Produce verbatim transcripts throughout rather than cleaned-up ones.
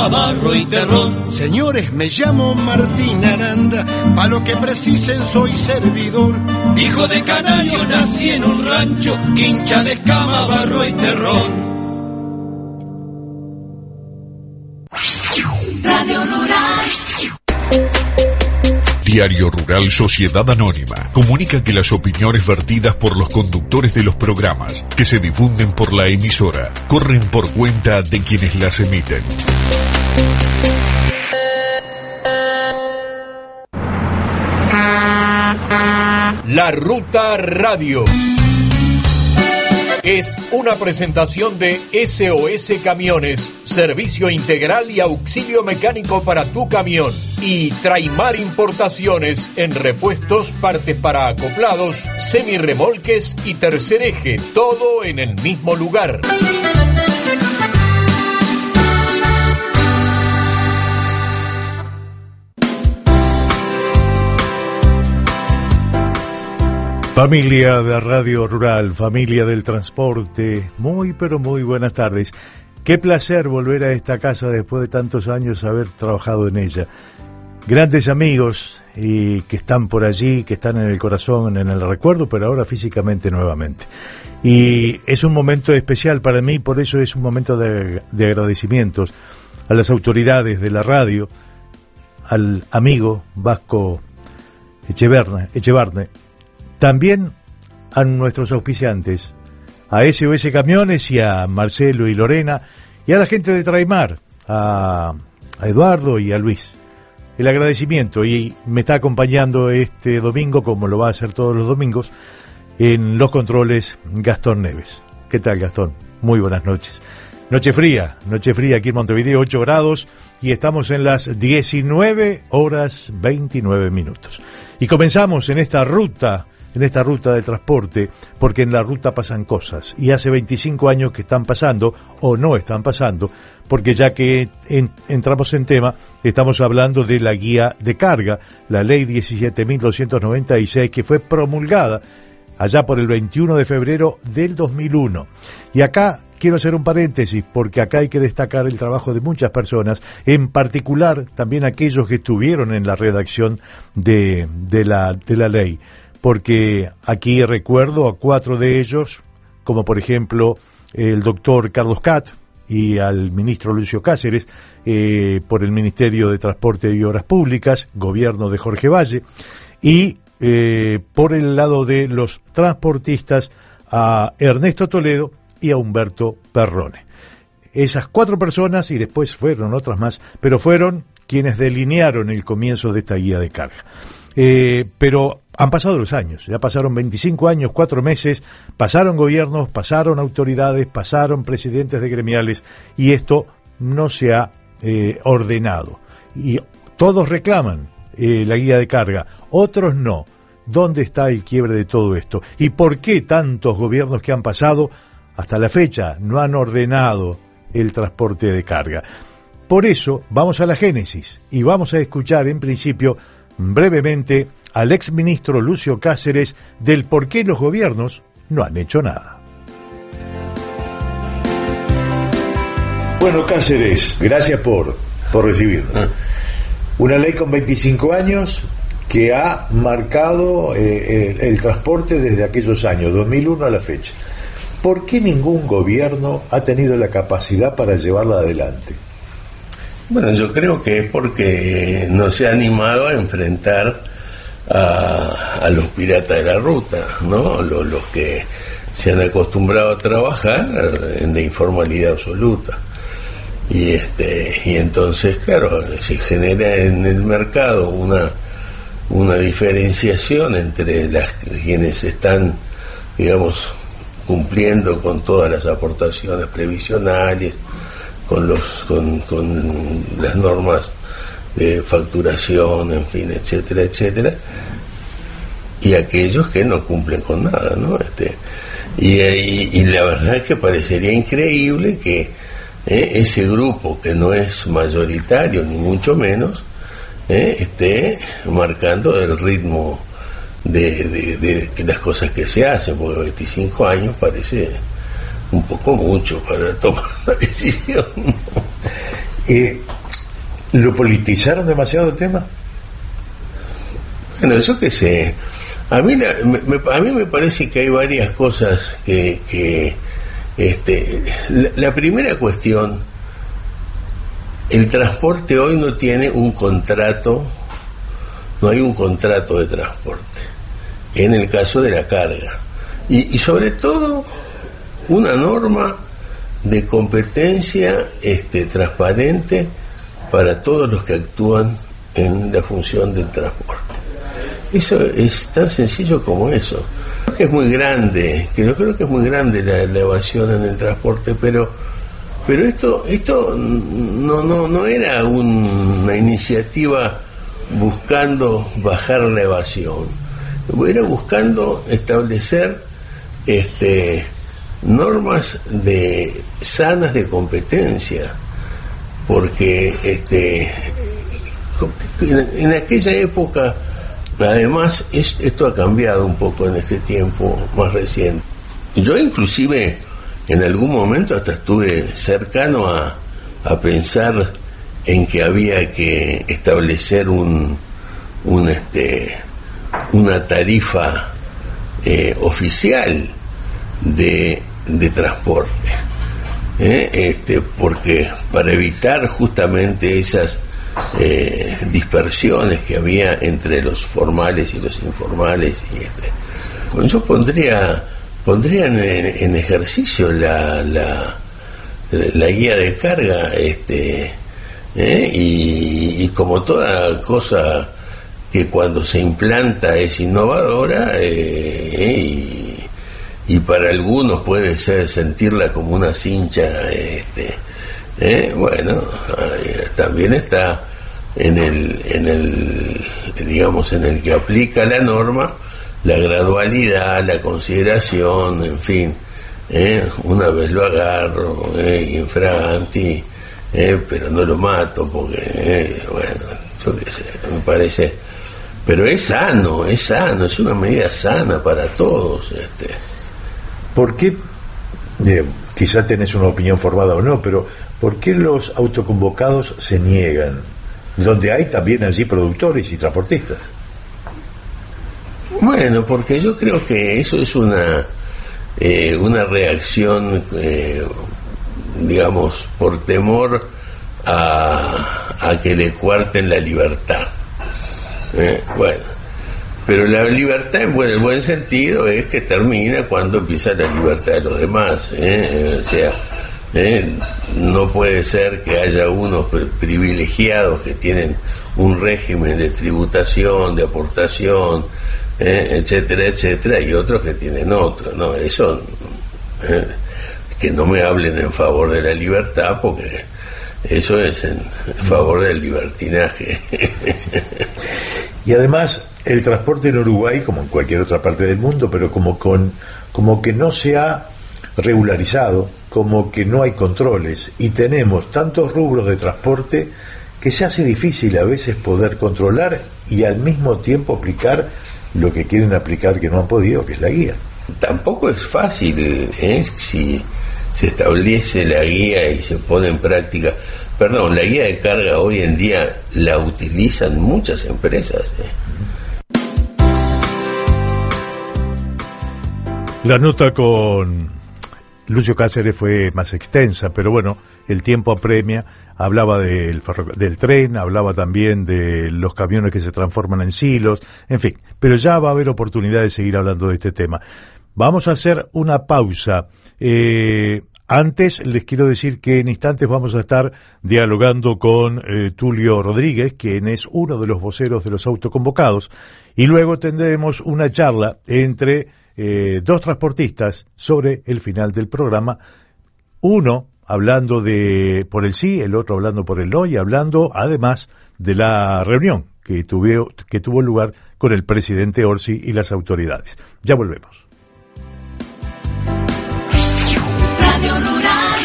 escama, barro y terrón. Señores, me llamo Martín Aranda, pa' lo que precisen soy servidor. Hijo de canario, nací en un rancho, quincha de escama, barro y terrón. Radio Rural. Diario Rural Sociedad Anónima comunica que las opiniones vertidas por los conductores de los programas que se difunden por la emisora corren por cuenta de quienes las emiten. La Ruta Radio es una presentación de S O S Camiones, servicio integral y auxilio mecánico para tu camión, y Traimar Importaciones en repuestos, partes para acoplados, semirremolques y tercer eje, todo en el mismo lugar. Familia de Radio Rural, familia del transporte, muy pero muy buenas tardes. Qué placer volver a esta casa después de tantos años haber trabajado en ella. Grandes amigos y que están por allí, que están en el corazón, en el recuerdo, pero ahora físicamente nuevamente. Y es un momento especial para mí, por eso es un momento de, de agradecimientos a las autoridades de la radio, al amigo Vasco Echeverne, Echevarne, también a nuestros auspiciantes, a S O S Camiones y a Marcelo y Lorena, y a la gente de Traimar, a, a Eduardo y a Luis. El agradecimiento, y me está acompañando este domingo, como lo va a hacer todos los domingos, en los controles Gastón Neves. ¿Qué tal, Gastón? Muy buenas noches. Noche fría, noche fría aquí en Montevideo, ocho grados, y estamos en las diecinueve horas veintinueve minutos. Y comenzamos en esta ruta, en esta ruta de transporte, porque en la ruta pasan cosas, y hace veinticinco años que están pasando, o no están pasando, porque ya que en, entramos en tema, estamos hablando de la guía de carga, la ley diecisiete mil doscientos noventa y seis, que fue promulgada allá por el veintiuno de febrero del dos mil uno. Y acá quiero hacer un paréntesis, porque acá hay que destacar el trabajo de muchas personas, en particular también aquellos que estuvieron en la redacción de, de, la, de la ley, porque aquí recuerdo a cuatro de ellos, como por ejemplo el doctor Carlos Cat y al ministro Lucio Cáceres, eh, por el Ministerio de Transporte y Obras Públicas, gobierno de Jorge Valle, y eh, por el lado de los transportistas a Ernesto Toledo y a Humberto Perrone. Esas cuatro personas, y después fueron otras más, pero fueron quienes delinearon el comienzo de esta guía de carga. Eh, pero han pasado los años, ya pasaron veinticinco años, cuatro meses, pasaron gobiernos, pasaron autoridades, pasaron presidentes de gremiales, y esto no se ha eh, ordenado. Y todos reclaman eh, la guía de carga, otros no. ¿Dónde está el quiebre de todo esto? ¿Y por qué tantos gobiernos que han pasado hasta la fecha no han ordenado el transporte de carga? Por eso vamos a la génesis y vamos a escuchar en principio brevemente al exministro Lucio Cáceres del por qué los gobiernos no han hecho nada. Bueno, Cáceres, gracias por, por recibirnos. Una ley con veinticinco años que ha marcado eh, el, el transporte desde aquellos años, dos mil uno a la fecha. ¿Por qué ningún gobierno ha tenido la capacidad para llevarla adelante? Bueno, yo creo que es porque no se ha animado a enfrentar a, a los piratas de la ruta, ¿no? Los, los que se han acostumbrado a trabajar en la informalidad absoluta. Y este y entonces, claro, se genera en el mercado una una diferenciación entre las quienes están, digamos, cumpliendo con todas las aportaciones previsionales, con los con, con las normas de facturación, en fin, etcétera, etcétera, y aquellos que no cumplen con nada, ¿no? Este y, y, y la verdad es que parecería increíble que eh, ese grupo, que no es mayoritario ni mucho menos, eh, esté marcando el ritmo de, de, de, de las cosas que se hacen, porque veinticinco años parece un poco mucho para tomar una decisión. Eh, ¿Lo politizaron demasiado el tema? Bueno, yo qué sé. A mí, la, me, a mí me parece que hay varias cosas que... que este, la, la primera cuestión, el transporte hoy no tiene un contrato, no hay un contrato de transporte, en el caso de la carga. Y, y sobre todo, una norma de competencia este, transparente para todos los que actúan en la función del transporte. Eso es tan sencillo como eso. Creo que es muy grande, que yo creo que es muy grande la, la evasión en el transporte, pero pero esto esto no no no era un, una iniciativa buscando bajar la evasión, era buscando establecer este normas de sanas de competencia, porque este en, en aquella época, además, es, esto ha cambiado un poco en este tiempo más reciente. Yo inclusive en algún momento hasta estuve cercano a, a pensar en que había que establecer un, un este una tarifa eh, oficial de, de transporte, ¿eh? este, porque para evitar justamente esas Eh, dispersiones que había entre los formales y los informales, y este, bueno, yo pondría pondría en, en ejercicio la, la la guía de carga, este ¿eh? y, y como toda cosa que cuando se implanta es innovadora, eh, y, y para algunos puede ser sentirla como una cincha, este Eh, bueno, eh, también está en el, en el, digamos, en el que aplica la norma, la gradualidad, la consideración, en fin, eh, una vez lo agarro, eh, infraganti, eh, pero no lo mato porque, eh, bueno, yo qué sé, me parece, pero es sano, es sano, es una medida sana para todos. Este. ¿Por qué? Eh, quizá tenés una opinión formada o no, pero ¿por qué los autoconvocados se niegan? Donde hay también allí productores y transportistas. Bueno, porque yo creo que eso es una eh, una reacción, eh, digamos, por temor a, a que le cuarten la libertad. Eh, bueno, pero la libertad en buen, el buen sentido es que termina cuando empieza la libertad de los demás. Eh, o sea, Eh, no puede ser que haya unos privilegiados que tienen un régimen de tributación, de aportación, eh, etcétera, etcétera, y otros que tienen otro. No, eso, eh, que no me hablen en favor de la libertad, porque eso es en favor del libertinaje. Y además, el transporte en Uruguay, como en cualquier otra parte del mundo, pero como con como que no se ha regularizado, como que no hay controles, y tenemos tantos rubros de transporte que se hace difícil a veces poder controlar y al mismo tiempo aplicar lo que quieren aplicar que no han podido, que es la guía. Tampoco es fácil, ¿eh? Si se establece la guía y se pone en práctica. Perdón, la guía de carga hoy en día la utilizan muchas empresas, ¿eh? La nota con Lucio Cáceres fue más extensa, pero bueno, el tiempo apremia. Hablaba del, del tren, hablaba también de los camiones que se transforman en silos, en fin, pero ya va a haber oportunidad de seguir hablando de este tema. Vamos a hacer una pausa. Eh, antes les quiero decir que en instantes vamos a estar dialogando con eh, Tulio Rodríguez, quien es uno de los voceros de los autoconvocados, y luego tendremos una charla entre Eh, dos transportistas sobre el final del programa, uno hablando de por el sí, el otro hablando por el no, y hablando además de la reunión que, tuve, que tuvo lugar con el presidente Orsi y las autoridades. Ya volvemos. Radio Rural.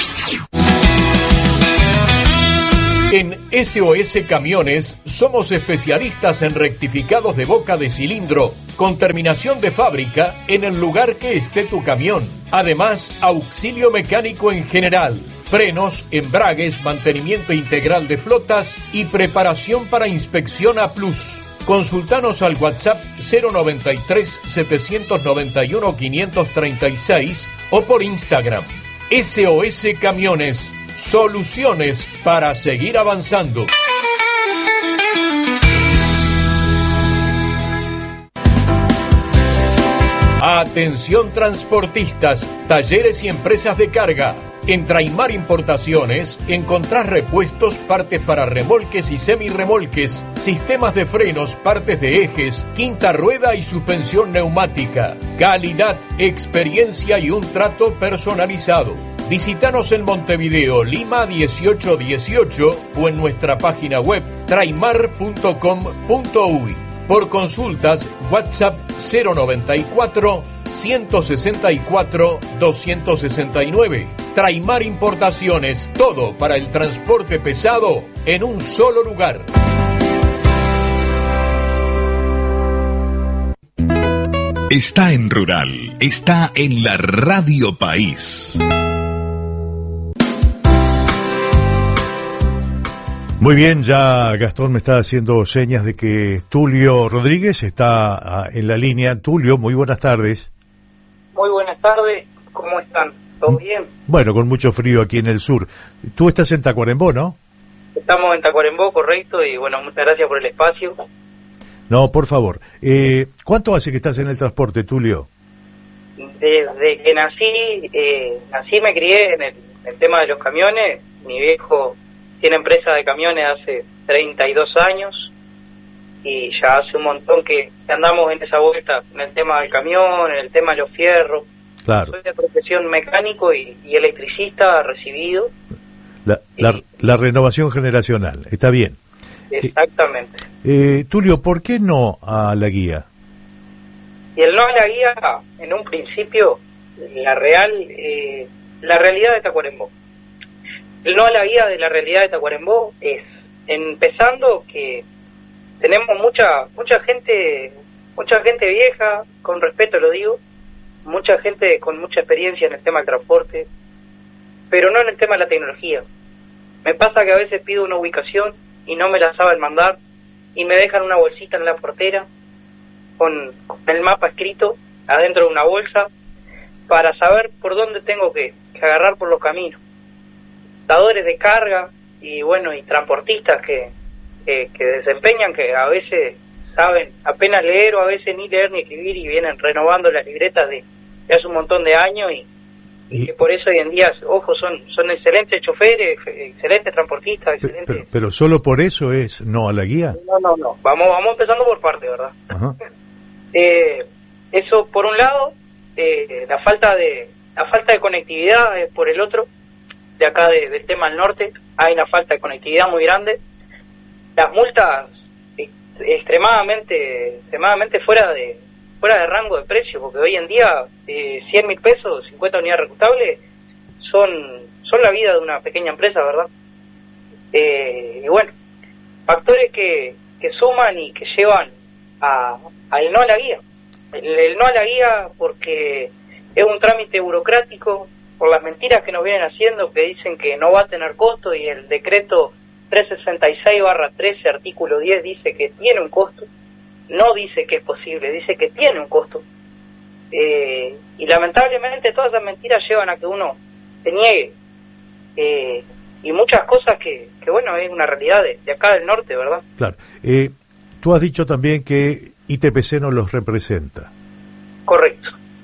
En S O S Camiones somos especialistas en rectificados de boca de cilindro con terminación de fábrica en el lugar que esté tu camión. Además, auxilio mecánico en general. frenos, embragues, mantenimiento integral de flotas y preparación para inspección A plus. Consultanos al WhatsApp cero noventa y tres, setecientos noventa y uno, quinientos treinta y seis o por Instagram. S O S Camiones, soluciones para seguir avanzando. Atención transportistas, talleres y empresas de carga. En Traimar Importaciones encontrás repuestos, partes para remolques y semirremolques, sistemas de frenos, partes de ejes, quinta rueda y suspensión neumática. Calidad, experiencia y un trato personalizado. Visítanos en Montevideo, Lima dieciocho dieciocho o en nuestra página web traimar punto com punto uy. Por consultas, WhatsApp cero noventa y cuatro, ciento sesenta y cuatro, doscientos sesenta y nueve. Traimar Importaciones, todo para el transporte pesado en un solo lugar. Está en Rural, está en la Radio País. Muy bien, ya Gastón me está haciendo señas de que Tulio Rodríguez está en la línea. Tulio, muy buenas tardes. Muy buenas tardes, ¿cómo están? ¿Todo bien? Bueno, con mucho frío aquí en el sur. Tú estás en Tacuarembó, ¿no? Estamos en Tacuarembó, correcto, y bueno, muchas gracias por el espacio. No, por favor. Eh, ¿Cuánto hace que estás en el transporte, Tulio? Desde que nací, eh, nací me crié en el, el tema de los camiones. Mi viejo tiene empresa de camiones hace treinta y dos años y ya hace un montón que andamos en esa vuelta, en el tema del camión, en el tema de los fierros. Claro. Soy de profesión mecánico y, y electricista recibido. La, la, y, la renovación generacional, está bien. Exactamente. Eh, eh, Tulio, ¿por qué no a la guía? Y el no a la guía, en un principio, la real, eh, la realidad de Tacuarembó. El no a la guía de la realidad de Tacuarembó es, empezando, que tenemos mucha mucha gente mucha gente vieja, con respeto lo digo, mucha gente con mucha experiencia en el tema del transporte, pero no en el tema de la tecnología. Me pasa que a veces pido una ubicación y no me la saben mandar y me dejan una bolsita en la portera con, con el mapa escrito adentro de una bolsa para saber por dónde tengo que, que agarrar por los caminos. Dadores de carga y bueno, y transportistas que, que, que desempeñan, que a veces saben apenas leer o a veces ni leer ni escribir y vienen renovando las libretas de, de hace un montón de años y, y que por eso hoy en día, ojo, son son excelentes choferes, excelentes transportistas, excelentes... Pero, pero solo por eso es no a la guía. No, no, no, vamos vamos empezando por parte, ¿verdad? Ajá. eh, eso por un lado, eh, la falta de la falta de conectividad es por el otro. De acá de, del tema al norte hay una falta de conectividad muy grande, las multas extremadamente extremadamente fuera de fuera de rango de precio, porque hoy en día eh, cien mil pesos, cincuenta unidades recuperables son son la vida de una pequeña empresa, ¿verdad? Eh, y bueno, factores que, que suman y que llevan a al no a la guía, el, el no a la guía porque es un trámite burocrático, por las mentiras que nos vienen haciendo, que dicen que no va a tener costo, y el decreto trescientos sesenta y seis barra trece, artículo diez, dice que tiene un costo, no dice que es posible, dice que tiene un costo. Eh, y lamentablemente todas esas mentiras llevan a que uno se niegue, eh, y muchas cosas que, que, bueno, es una realidad de, de acá del norte, ¿verdad? Claro. Eh, tú has dicho también que I T P C no los representa. Correcto.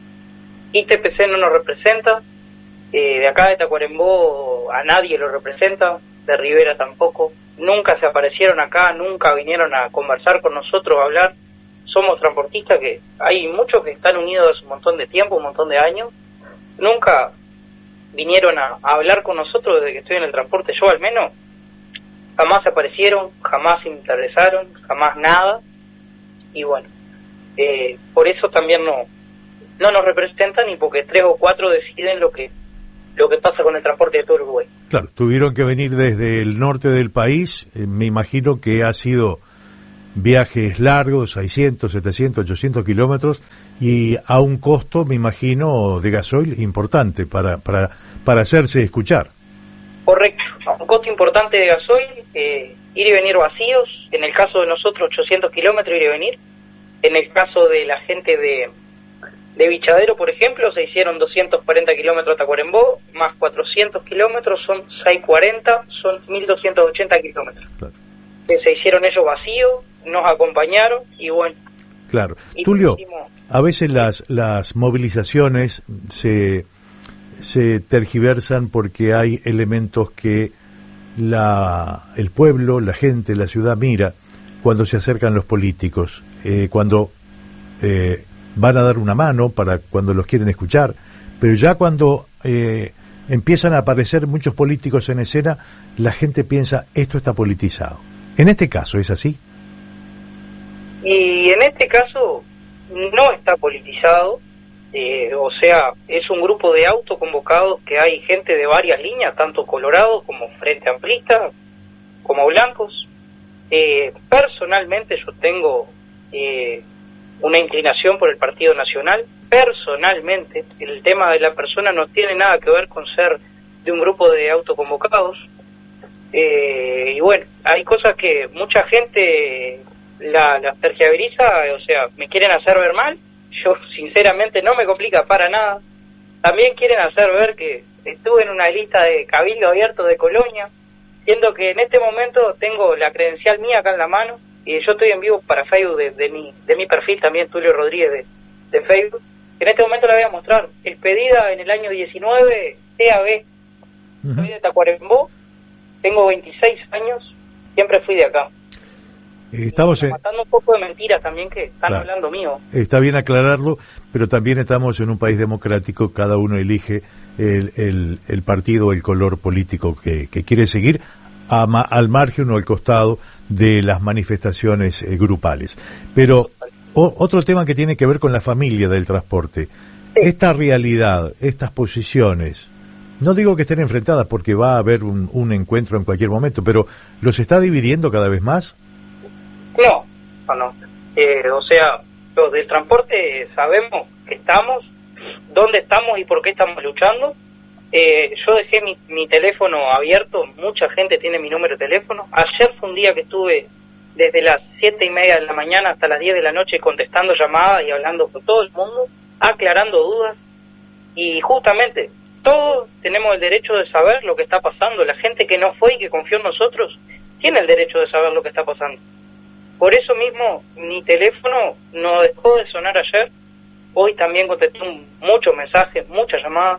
I T P C no nos representa. Eh, de acá de Tacuarembó a nadie lo representa, de Rivera tampoco, nunca se aparecieron acá, nunca vinieron a conversar con nosotros, a hablar. Somos transportistas que hay muchos que están unidos hace un montón de tiempo, un montón de años, nunca vinieron a, a hablar con nosotros desde que estoy en el transporte, yo al menos, jamás se aparecieron, jamás se interesaron, jamás nada, y bueno, eh, por eso también no, no nos representan, y porque tres o cuatro deciden lo que lo que pasa con el transporte de todo Uruguay. Claro, tuvieron que venir desde el norte del país, eh, me imagino que ha sido viajes largos, seiscientos, setecientos, ochocientos kilómetros, y a un costo, me imagino, de gasoil importante para, para, para hacerse escuchar. Correcto, un costo importante de gasoil, eh, ir y venir vacíos, en el caso de nosotros ochocientos kilómetros ir y venir, en el caso de la gente de, de Bichadero, por ejemplo, se hicieron doscientos cuarenta kilómetros a Tacuarembó, más cuatrocientos kilómetros, son seiscientos cuarenta, son mil doscientos ochenta kilómetros. Claro. Eh, se hicieron ellos vacíos, nos acompañaron y bueno. Claro. Y Tulio, hicimos... a veces las, las movilizaciones se... se tergiversan porque hay elementos que la, el pueblo, la gente, la ciudad mira cuando se acercan los políticos, eh, cuando eh, van a dar una mano, para cuando los quieren escuchar, pero ya cuando eh, empiezan a aparecer muchos políticos en escena, la gente piensa, esto está politizado. En este caso, ¿es así? Y en este caso no está politizado. Eh, o sea, es un grupo de autoconvocados que hay gente de varias líneas, tanto colorados como Frente Amplista, como blancos. Eh, personalmente yo tengo eh, una inclinación por el Partido Nacional. Personalmente, el tema de la persona no tiene nada que ver con ser de un grupo de autoconvocados. Eh, y bueno, hay cosas que mucha gente la, la tergiversa, o sea, me quieren hacer ver mal. Yo sinceramente no me complica para nada. También quieren hacer ver que estuve en una lista de Cabildo Abierto de Colonia, siendo que en este momento tengo la credencial mía acá en la mano, y yo estoy en vivo para Facebook de, de mi de mi perfil también, Tulio Rodríguez de, de Facebook. En este momento la voy a mostrar. Expedida en el año diecinueve, T A B, uh-huh. Soy de Tacuarembó, tengo veintiséis años, siempre fui de acá. Estamos en... matando un poco de mentiras también que están claro. hablando mío. Está bien aclararlo, pero también estamos en un país democrático, cada uno elige el, el, el partido, el color político que, que quiere seguir, a, al margen o al costado de las manifestaciones eh, grupales. Pero o, otro tema que tiene que ver con la familia del transporte, sí. Esta realidad, estas posiciones, no digo que estén enfrentadas porque va a haber un, un encuentro en cualquier momento, pero ¿los está dividiendo cada vez más? No, no, no. Eh, o sea, los del transporte sabemos que estamos, dónde estamos y por qué estamos luchando. Eh, yo dejé mi, mi teléfono abierto, mucha gente tiene mi número de teléfono. Ayer fue un día que estuve desde las siete y media de la mañana hasta las diez de la noche contestando llamadas y hablando con todo el mundo, aclarando dudas. Y justamente, todos tenemos el derecho de saber lo que está pasando. La gente que no fue y que confió en nosotros tiene el derecho de saber lo que está pasando. Por eso mismo, mi teléfono no dejó de sonar ayer. Hoy también contesté muchos mensajes, muchas llamadas.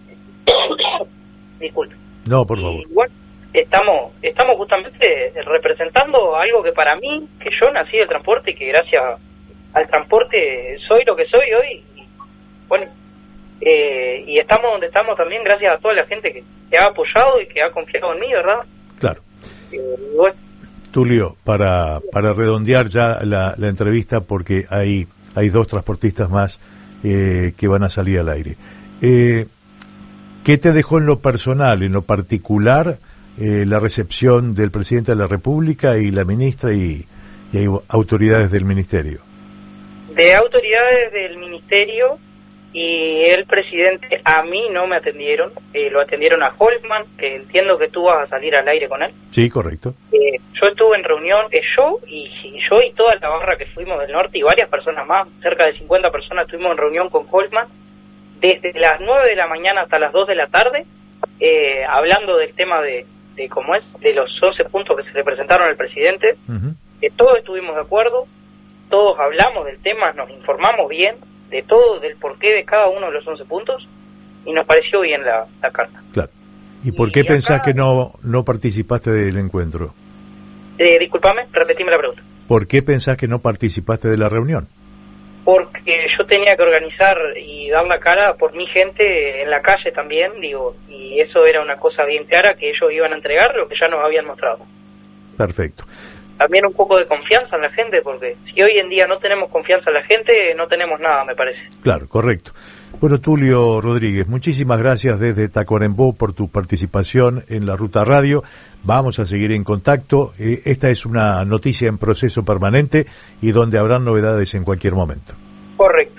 Disculpe. No, por favor. Y bueno, estamos estamos justamente representando algo que para mí, que yo nací del transporte y que gracias al transporte soy lo que soy hoy. Y, bueno, eh, y estamos donde estamos también gracias a toda la gente que, que ha apoyado y que ha confiado en mí, ¿verdad? Claro. Eh, y bueno, Tulio, para, para redondear ya la, la entrevista, porque hay, hay dos transportistas más eh, que van a salir al aire. Eh, ¿Qué te dejó en lo personal, en lo particular, eh, la recepción del presidente de la República y la ministra y, y hay autoridades del ministerio? De autoridades del ministerio y el presidente a mí no me atendieron, eh, lo atendieron a Holman, que entiendo que tú vas a salir al aire con él. Sí, correcto. Eh, yo estuve en reunión, eh, yo y, y yo y toda la barra que fuimos del norte y varias personas más, cerca de cincuenta personas estuvimos en reunión con Holman, desde las nueve de la mañana hasta las dos de la tarde, eh, hablando del tema de, de cómo es, de los once puntos que se le presentaron al presidente. Uh-huh. eh, todos estuvimos de acuerdo, todos hablamos del tema, nos informamos bien de todo, del porqué de cada uno de los once puntos, y nos pareció bien la, la carta. Claro. ¿Y por qué y pensás acá, que no no participaste del encuentro? Eh, disculpame, repetime la pregunta. ¿Por qué pensás que no participaste de la reunión? Porque yo tenía que organizar y dar la cara por mi gente en la calle también, digo, y eso era una cosa bien clara, que ellos iban a entregar lo que ya nos habían mostrado. Perfecto. También un poco de confianza en la gente, porque si hoy en día no tenemos confianza en la gente, no tenemos nada, me parece. Claro, correcto. Bueno, Tulio Rodríguez, muchísimas gracias desde Tacuarembó por tu participación en la Ruta Radio. Vamos a seguir en contacto. Eh, esta es una noticia en proceso permanente y donde habrán novedades en cualquier momento. Correcto.